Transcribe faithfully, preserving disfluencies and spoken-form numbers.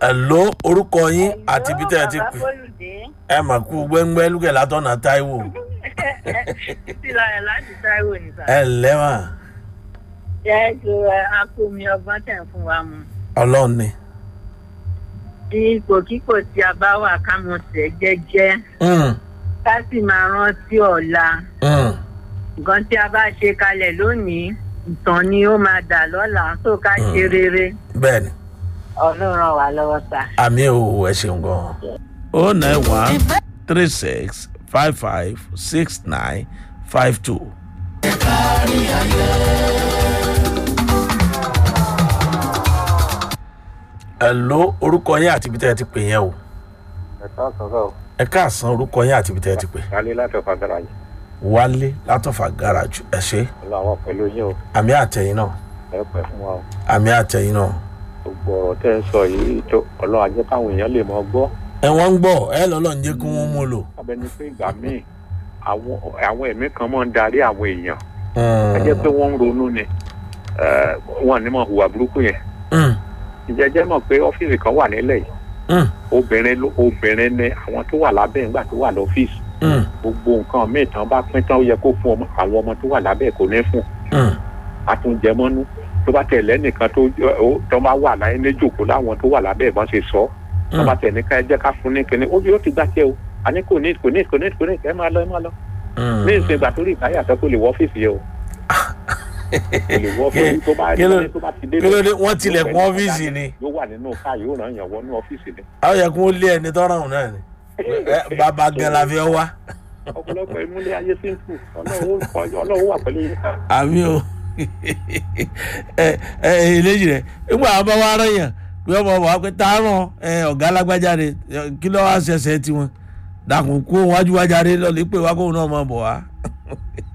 Hello, orúkọ yín àti ibi tẹ́ ẹ ti pè. Ẹ mà kú gbẹ́ngbẹ́ lúkẹ̀ látọ̀nà Táíwò. Títílayọ̀ láti Táíwò ní sà. Ẹ ǹlẹ́ mà. Jẹ́ kí akómi ọgbọ́n tẹ̀ fún wa mu. Ọlọ́run ni. Ipòkípò tí a bá wà ká mọ̀ tẹ̀ jẹ́jẹ́. Ká sì máa rántí ọ̀la. Nǹkan tí a bá ṣe kalẹ̀ lónìí, ìtàn ni ó máa dà lọ́la tó ká ṣe rere. Bẹ́ẹ̀ni. Ọlọ́run ràn wá lọ́wọ́ sà. Àmì ò ẹ ṣeun gan. O nine one three six five five six nine five two. Hello, orúkọ yín àti ibi tẹ́ ẹ ti pè yẹn o. Ẹ káàsán sọ. Ẹ káàsán, orúkọ yín àti ibi tẹ́ ẹ ti pè. Wálé látọ̀fà gáràjì. Wálé látọ̀fà gáràjì. Ẹ ṣé. Ọlọ́run pẹ̀lú yín o. Àmì àtẹ̀yìn náà. Ẹ pẹ̀ fún wa o. Àmì àtẹ̀yìn náà. Gbogbo ọ̀rọ̀ tẹ́ ẹ sọ yìí tó Ọlọ́run á jẹ́ káwọn èèyàn lè mọ gbọ́. Ẹ wọ́n ń gbọ́, ẹ lọ́lọ́ ń jẹ́ kí wọ́n mú lò. Abẹni pé ìgbà míì àwọn àwọn ẹ̀mí kan máa ń darí àwọn èèyàn. Ẹ jẹ́ pé wọ́n ń ronú ni wọ́n ní mọ̀ hùwà burúkú yẹn. Ǹjẹ́ jẹ́ mọ̀ pé ọ́fíìsì kan wà nílẹ̀ yìí. Obìnrin obìnrin ni àwọn tó wà lábẹ́ ìgbà tó wà lọ́fíìsì. Gbogbo nǹkan míì tán bá pín tán ó yẹ kó fún àwọn ọmọ tó wà lábẹ́ kò ní fún. Àtúnjẹmọ́nú tó bá tẹ̀lé nìkan tó bá wà láyé ní jòkó láwọn tó wà lábẹ́ ìbọn ṣe sọ tó bá tẹ̀ ní ká ẹ jẹ́ ká fún ní kíní ó yóò ti gbà tiẹ̀ o àní kò ní kò ní kò ní kò ní ẹ máa lọ ẹ máa lọ. ní ìsìn ìgbà tó rí ìkáyà sọ pé ó lè wọ ọ́fíìsì yẹ o. kò lè wọ ọ́fíìsì tó bá rí tó bá ti dé. kí ló dé wọ́n tilẹ̀kùn ọ́fíìsì ni. yóò wà nínú káà yóò ràn yàn wọnú ọ́fíìsì ni. àwọn yẹ kó lé ẹni tọ́rọ̀ ọ̀hún náà ni bàbá gan la fi ọ wá. ọ̀pọ̀lọpọ̀ ìmúlẹ̀ ayé sínkù ọlọ́run wà pẹ̀lú yín. àmì o ẹ ẹ eléyìí rẹ nígbà wọn bá wá rẹ yàn pé ọmọ wà pé táwọn ọ̀gá alágbájáde kí ló wá ṣẹṣẹ tiwọn dàkún kó wájú wájáde lọ lè pè wá kóun náà máa bọ̀ wá.